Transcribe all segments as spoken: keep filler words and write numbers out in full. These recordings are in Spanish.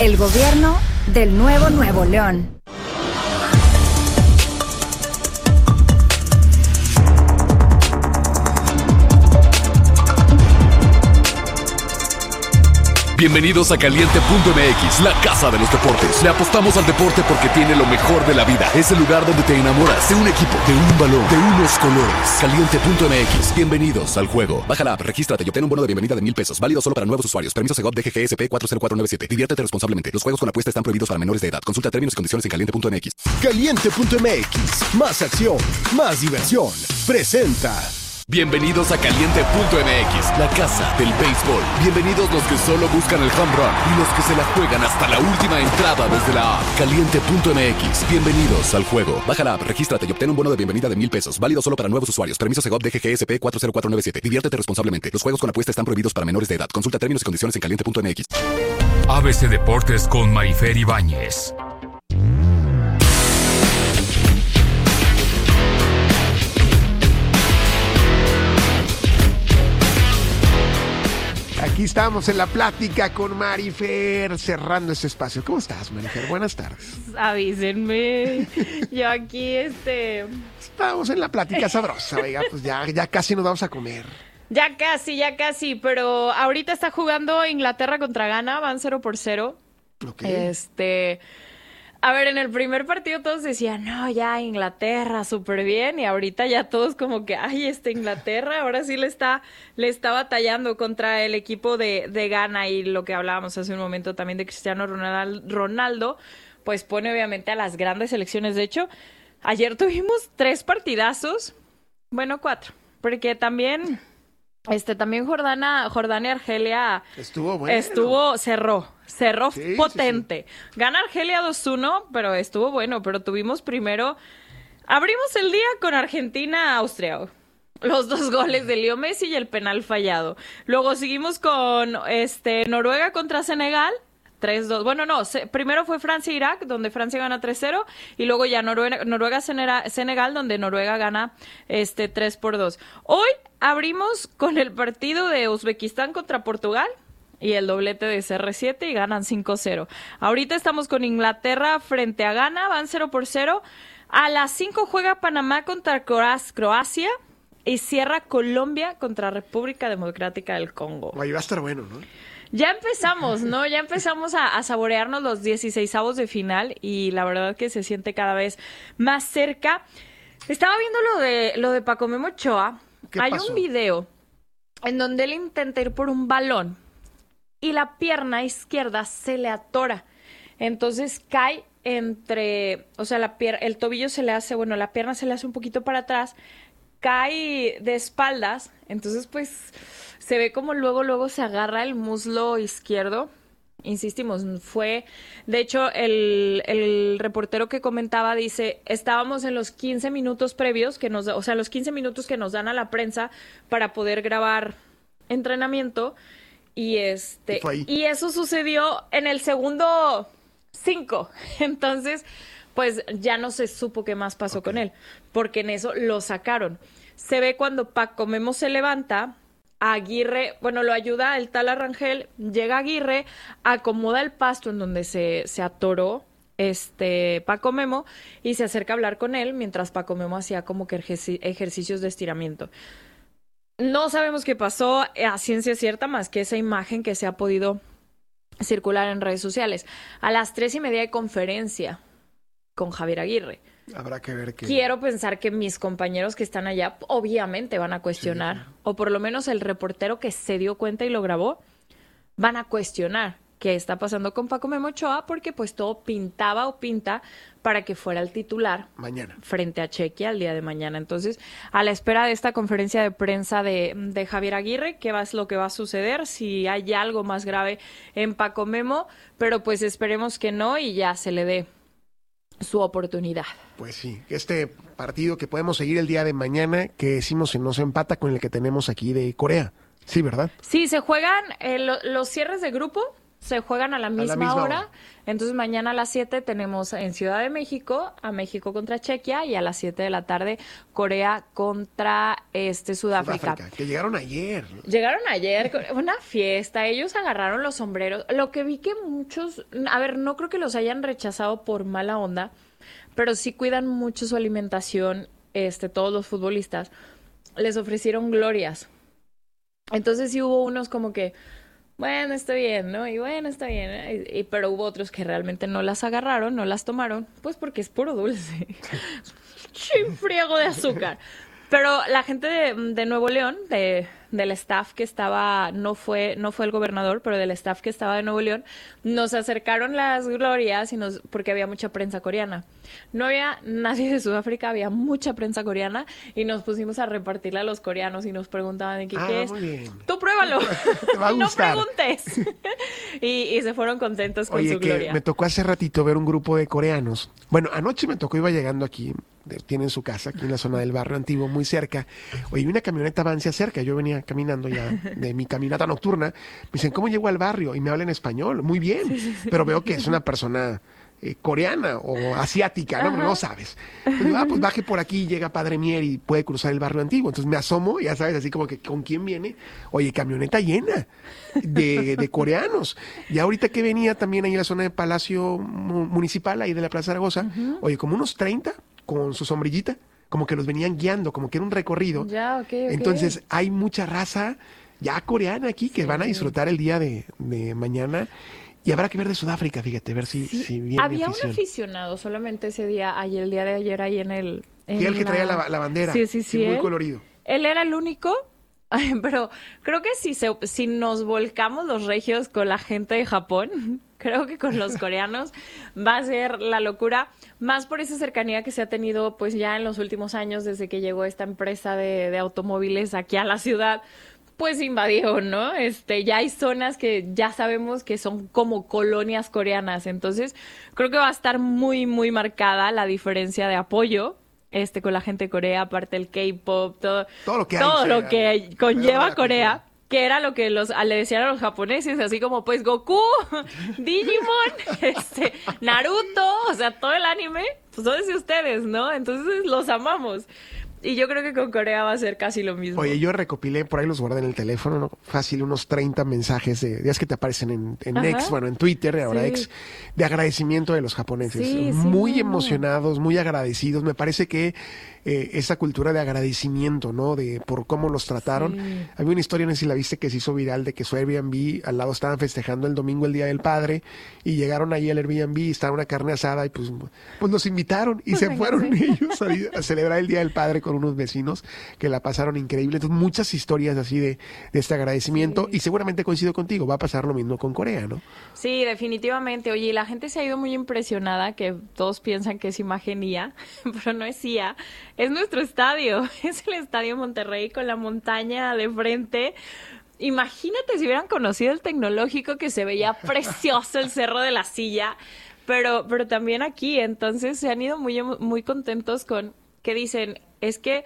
El gobierno del nuevo Nuevo León. Bienvenidos a Caliente punto M X, la casa de los deportes. Le apostamos al deporte porque tiene lo mejor de la vida. Es el lugar donde te enamoras de un equipo, de un balón, de unos colores. Caliente punto M X, bienvenidos al juego. Baja la app, regístrate y obtén un bono de bienvenida de mil pesos. Válido solo para nuevos usuarios. Permiso Segov D G G S P cuatro cero cuatro nueve siete. Diviértete responsablemente. Los juegos con apuesta están prohibidos para menores de edad. Consulta términos y condiciones en Caliente punto M X. Caliente punto M X, más acción, más diversión. Presenta. Bienvenidos a Caliente punto M X, la casa del béisbol. Bienvenidos los que solo buscan el home run y los que se la juegan hasta la última entrada desde la app. Caliente punto M X, bienvenidos al juego. Baja la app, regístrate y obtén un bono de bienvenida de mil pesos. Válido solo para nuevos usuarios. Permiso Segov D G G S P cuatro cero cuatro nueve siete. Diviértete responsablemente. Los juegos con apuesta están prohibidos para menores de edad. Consulta términos y condiciones en Caliente punto M X. A B C Deportes con Marifer Ibáñez. Aquí estamos en la plática con Marifer, cerrando este espacio. ¿Cómo estás, Marifer? Buenas tardes. Avísenme. Yo aquí, este... Estamos en la plática sabrosa, oiga, pues ya, ya casi nos vamos a comer. Ya casi, ya casi, pero ahorita está jugando Inglaterra contra Ghana, van cero por cero. Ok. Este... A ver, en el primer partido todos decían, no, ya Inglaterra, súper bien, y ahorita ya todos como que, ay, este Inglaterra, ahora sí le está, le está batallando contra el equipo de, de Ghana, y lo que hablábamos hace un momento también de Cristiano Ronaldo, Ronaldo, pues pone obviamente a las grandes selecciones. De hecho, ayer tuvimos tres partidazos, bueno, cuatro, porque también... Este, también Jordana, Jordania y Argelia Estuvo bueno. Estuvo, cerró, cerró Sí, potente. sí, sí. Gana Argelia dos uno, pero estuvo bueno, pero tuvimos primero, abrimos el día con Argentina-Austria, los dos goles de Leo Messi y el penal fallado. Luego seguimos con, este, Noruega contra Senegal, tres dos. Bueno, no, se, primero fue Francia-Irak, donde Francia gana tres cero, y luego ya Noruega, Noruega-Senegal, donde Noruega gana este tres por dos. Hoy abrimos con el partido de Uzbekistán contra Portugal y el doblete de C R siete y ganan cinco cero. Ahorita estamos con Inglaterra frente a Ghana, van cero por cero. A las cinco juega Panamá contra Croacia y cierra Colombia contra República Democrática del Congo. Ahí va a estar bueno, ¿no? Ya empezamos, ¿no? Ya empezamos a, a saborearnos los dieciseisavos de final y la verdad que se siente cada vez más cerca. Estaba viendo lo de lo de Paco Memo Ochoa. ¿Qué Hay pasó? un video en donde él intenta ir por un balón y la pierna izquierda se le atora. Entonces cae entre, o sea, la pier- el tobillo se le hace, bueno, la pierna se le hace un poquito para atrás, cae de espaldas, entonces pues se ve como luego, luego se agarra el muslo izquierdo. Insistimos, fue, de hecho, el, el reportero que comentaba dice, estábamos en los quince minutos previos, que nos, o sea, los quince minutos que nos dan a la prensa para poder grabar entrenamiento, y este, Y fue ahí. y eso sucedió en el segundo cinco, entonces, pues ya no se supo qué más pasó Okay. con él, porque en eso lo sacaron. Se ve cuando Paco Memo se levanta, Aguirre, bueno, lo ayuda el tal Arrangel, llega Aguirre, acomoda el pasto en donde se, se atoró este Paco Memo y se acerca a hablar con él mientras Paco Memo hacía como que ejerci- ejercicios de estiramiento. No sabemos qué pasó a ciencia cierta más que esa imagen que se ha podido circular en redes sociales. A las tres y media hay conferencia con Javier Aguirre. Habrá que ver qué. Quiero pensar que mis compañeros que están allá obviamente van a cuestionar, Sí, sí. o por lo menos el reportero que se dio cuenta y lo grabó, van a cuestionar qué está pasando con Paco Memo Ochoa, porque pues todo pintaba o pinta para que fuera el titular Mañana. frente a Chequia el día de mañana. Entonces, a la espera de esta conferencia de prensa de, de Javier Aguirre, qué va, es lo que va a suceder, si hay algo más grave en Paco Memo, pero pues esperemos que no y ya se le dé su oportunidad. Pues sí, este partido que podemos seguir el día de mañana, que decimos se nos empata con el que tenemos aquí de Corea. Sí, ¿verdad? Sí, se juegan eh, lo- los cierres de grupo, se juegan a la misma, a la misma hora. hora. Entonces mañana a las siete tenemos en Ciudad de México a México contra Chequia y a las siete de la tarde Corea contra este Sudáfrica. Sudáfrica, que llegaron ayer. Llegaron ayer, una fiesta, ellos agarraron los sombreros. Lo que vi que muchos, a ver, no creo que los hayan rechazado por mala onda, pero sí cuidan mucho su alimentación, este, todos los futbolistas. Les ofrecieron glorias. Entonces sí hubo unos como que, bueno, está bien, ¿no? Y bueno, está bien. Y, y, pero hubo otros que realmente no las agarraron, no las tomaron, pues porque es puro dulce. Chinfriego de azúcar. Pero la gente de, de Nuevo León, de, del staff que estaba, no fue, no fue el gobernador, pero del staff que estaba de Nuevo León, nos acercaron las glorias y nos, porque había mucha prensa coreana. No había nadie de Sudáfrica, había mucha prensa coreana y nos pusimos a repartirla a los coreanos y nos preguntaban de qué, ah, qué es. Muy bien. Tú pruébalo. Te va a gustar. No preguntes. y, y se fueron contentos con Oye, su que gloria. me tocó hace ratito ver un grupo de coreanos. Bueno, anoche me tocó, iba llegando aquí, tienen su casa aquí en la zona del barrio antiguo, muy cerca. Oye, una camioneta va hacia cerca, yo venía caminando ya de mi caminata nocturna. Me dicen, ¿cómo llego al barrio? Y me hablan español, muy bien. Sí, sí, sí. Pero veo que es una persona eh, coreana o asiática, ¿no? No sabes. Entonces, ah, pues baje por aquí, llega Padre Mier y puede cruzar el barrio antiguo. Entonces me asomo, ya sabes, así como que ¿con quién viene? Oye, camioneta llena de, de coreanos. Y ahorita que venía también ahí en la zona del Palacio Municipal, ahí de la Plaza Zaragoza, uh-huh. Oye, como unos treinta con su sombrillita, como que los venían guiando, como que era un recorrido. Ya, okay, okay. Entonces hay mucha raza ya coreana aquí que sí. Van a disfrutar el día de, de mañana. Y habrá que ver de Sudáfrica, fíjate, ver si, sí. si viene Había afición. un aficionado solamente ese día, ayer, el día de ayer, ahí en el... En sí, el que la... traía la, la bandera, sí, sí, sí, sí, muy él, colorido. Él era el único, pero creo que si, se, si nos volcamos los regios con la gente de Japón, creo que con los coreanos va a ser la locura, más por esa cercanía que se ha tenido pues ya en los últimos años desde que llegó esta empresa de, de automóviles aquí a la ciudad. Pues invadió, ¿no? Este, ya hay zonas que ya sabemos que son como colonias coreanas, entonces creo que va a estar muy, muy marcada la diferencia de apoyo este con la gente de Corea, aparte el K-pop, todo, todo lo que, todo hay, lo sea, que conlleva Corea, que era lo que los le decían a los japoneses, así como pues Goku, Digimon, este, Naruto, o sea, todo el anime, pues todo es de ustedes, ¿no? Entonces los amamos. Y yo creo que con Corea va a ser casi lo mismo. Oye, yo recopilé, por ahí los guardé en el teléfono, ¿no? Fácil, unos treinta mensajes de días que te aparecen en, en X, bueno, en Twitter, ahora sí. X, de agradecimiento de los japoneses. Sí, muy sí, emocionados, muy agradecidos. Me parece que eh, esa cultura de agradecimiento, ¿no? De por cómo los trataron. Sí. Había una historia, no sé si la viste, que se hizo viral de que su Airbnb al lado estaban festejando el domingo, el Día del Padre, y llegaron ahí al Airbnb y estaba una carne asada y pues, pues los invitaron y pues se venga, fueron sí. ellos a, a celebrar el Día del Padre con unos vecinos que la pasaron increíble. Entonces, muchas historias así de, de este agradecimiento sí. Y seguramente coincido contigo, va a pasar lo mismo con Corea, ¿no? Sí, definitivamente. Oye, la gente se ha ido muy impresionada, que todos piensan que es imagen I A, pero no es I A, es nuestro estadio, es el Estadio Monterrey con la montaña de frente. Imagínate si hubieran conocido el tecnológico, que se veía precioso el Cerro de la Silla, pero, pero también aquí, entonces se han ido muy, muy contentos con que dicen, es que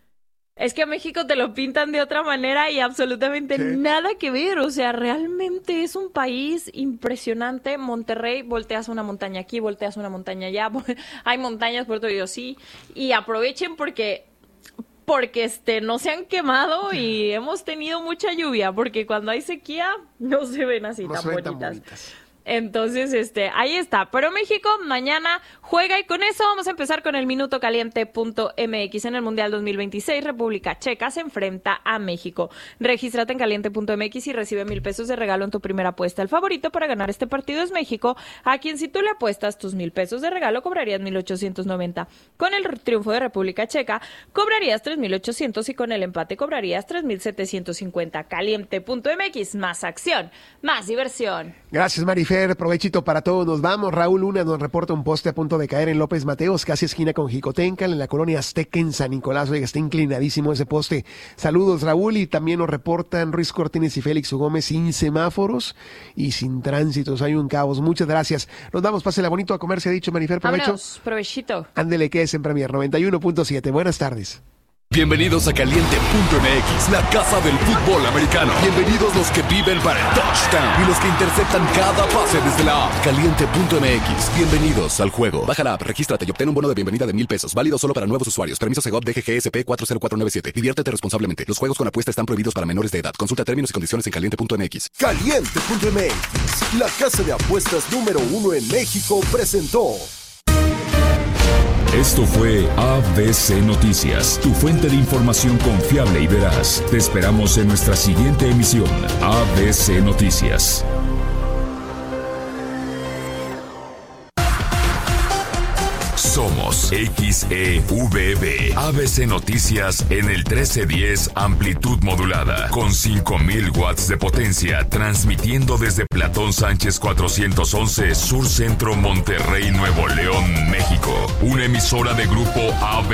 es que a México te lo pintan de otra manera y absolutamente sí. Nada que ver, o sea, realmente es un país impresionante. Monterrey, volteas una montaña aquí, volteas una montaña allá, hay montañas por todo ello, sí, y aprovechen porque porque este no se han quemado y hemos tenido mucha lluvia, porque cuando hay sequía no se ven así no tan, bonitas. tan bonitas. Entonces, este, ahí está. Pero México mañana juega y con eso vamos a empezar con el minuto caliente punto m x. En el Mundial dos mil veintiséis, República Checa se enfrenta a México. Regístrate en caliente punto m x y recibe mil pesos de regalo en tu primera apuesta. El favorito para ganar este partido es México, a quien si tú le apuestas tus mil pesos de regalo cobrarías mil ochocientos noventa. Con el triunfo de República Checa cobrarías tres mil ochocientos y con el empate cobrarías tres mil setecientos cincuenta. caliente punto m x, más acción, más diversión. Gracias, Marifer. Provechito para todos. Nos vamos. Raúl Luna nos reporta un poste a punto de caer en López Mateos, casi esquina con Jicotencal, en la colonia Azteca, en San Nicolás. Oiga, está inclinadísimo ese poste. Saludos, Raúl. Y también nos reportan Ruiz Cortines y Félix Gómez sin semáforos y sin tránsitos. Hay un caos. Muchas gracias. Nos damos. Pásela bonito a comer, se ha dicho, Marifer. Provecho. Vámonos. Provechito. Ándele, que es en Premier noventa y uno punto siete. Buenas tardes. Bienvenidos a Caliente punto M X, la casa del fútbol americano. Bienvenidos los que viven para el touchdown y los que interceptan cada pase desde la app. Caliente punto M X, bienvenidos al juego. Baja la app, regístrate y obtén un bono de bienvenida de mil pesos. Válido solo para nuevos usuarios. Permiso Segov D G G S P cuatro cero cuatro nueve siete. Diviértete responsablemente. Los juegos con apuesta están prohibidos para menores de edad. Consulta términos y condiciones en Caliente punto M X. Caliente punto M X, la casa de apuestas número uno en México, presentó. Esto fue A B C Noticias, tu fuente de información confiable y veraz. Te esperamos en nuestra siguiente emisión. A B C Noticias. Somos X E V B, A B C Noticias en el trece diez amplitud modulada, con cinco mil watts de potencia, transmitiendo desde Platón Sánchez cuatrocientos once, Sur Centro, Monterrey, Nuevo León, México. Una emisora de Grupo A B C.